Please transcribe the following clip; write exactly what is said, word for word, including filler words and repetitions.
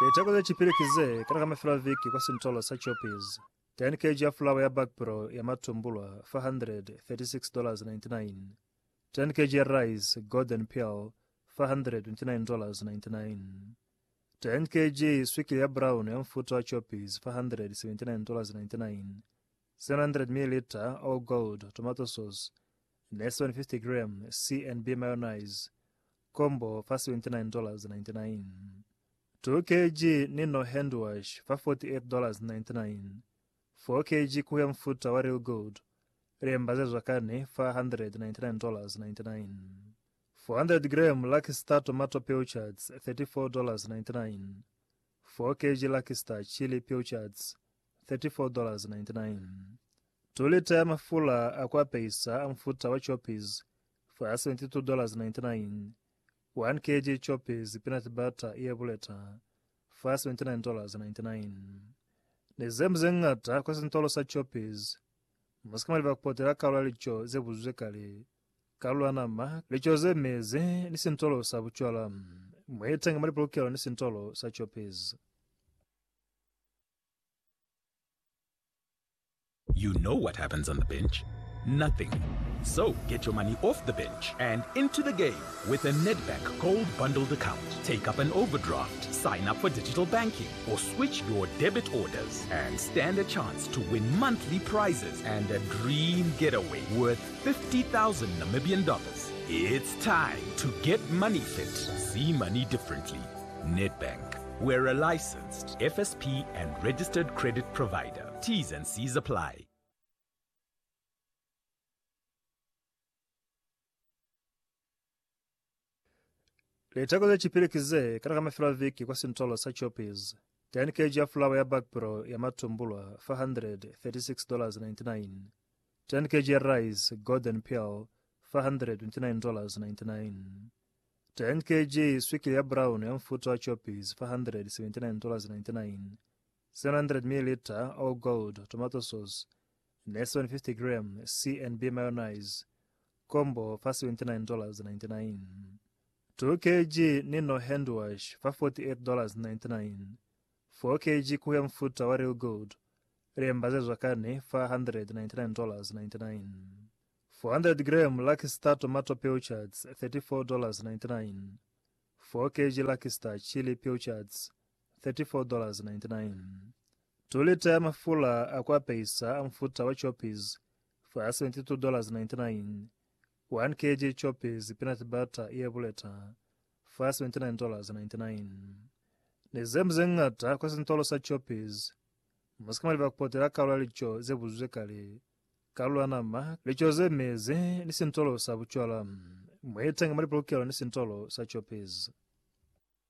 Letako za chipirikize katika mafila viki kwa sintolo sa Choppies. ten kilograms ya flour ya Backpro ya matumbulwa four hundred thirty-six dollars and ninety-nine. ten kilograms ya rice Golden Pearl four hundred twenty-nine dollars and ninety-nine. ten kilograms swikili ya brown ya mfuto wa Choppies four hundred seventy-nine dollars and ninety-nine. seven hundred milliliters all gold tomato sauce less than fifty grams C and B mayonnaise combo for seventy-nine dollars and ninety-nine. two kilograms Nino hand wash for forty-eight dollars and ninety-nine. four kilograms kuya mfuta wa real gold riembazezwa kane for one hundred ninety-nine dollars and ninety-nine. four hundred grams Lucky Star tomato pilchards thirty-four dollars and ninety-nine. four kilograms Lucky Star chili pilchards thirty-four dollars and ninety-nine. two lita ya mafula akwa pesa amfuta wa Choppies for seventy-two dollars and ninety-nine. one kilogram Choppies peanut butter iya buleta for seventy-nine dollars and ninety-nine. Nezemze ngata kwa sintolo sa Choppies. Musikama liva kupotela kalwa licho zebuzwe kale. Kalwa nama licho zemeze ni sintolo sa buchola. Mwetanga malipulukelo ni sintolo sa Choppies. You know what happens on the bench? Nothing. So get your money off the bench and into the game with a Nedbank Gold Bundled account. Take up an overdraft, sign up for digital banking, or switch your debit orders and stand a chance to win monthly prizes and a dream getaway worth fifty thousand Namibian dollars. It's time to get money fit. See money differently. Nedbank. We're a licensed F S P and registered credit provider. T's and C's apply. Letako za chipirikize katika mafila viki kwa sintolo sa Choppies. ten kilograms ya flour ya Backpro ya matumbulwa four hundred thirty-six dollars and ninety-nine. ten kilograms ya rice Golden Pearl four hundred twenty-nine dollars and ninety-nine. ten kilograms swikili ya brown ya mfuto wa Choppies four hundred seventy-nine dollars and ninety-nine. seven hundred milliliters all gold tomato sauce less than fifty grams C and B mayonnaise combo for seventy-nine dollars and ninety-nine. two kilograms Nino hand wash for forty-eight dollars and ninety-nine. four kilograms kuya mfuta wa real gold riembazezwa kane for one hundred ninety-nine dollars and ninety-nine. four hundred grams Lucky Star tomato pilchards thirty-four dollars and ninety-nine. four kilograms Lucky Star chili pilchards thirty-four dollars and ninety-nine. two lita ya mafula akwa pesa amfuta wa Choppies for seventy-two dollars and ninety-nine. one kilogram Choppies peanut butter iya buleta for seventy-nine dollars and ninety-nine. Nezemze ngata kwa sintolo sa Choppies. Musikama liva kupotela kalwa licho zebuzwe kale. Kalwa nama licho zemeze ni sintolo sa buchola. Mwetanga malipulukelo ni sintolo sa Choppies.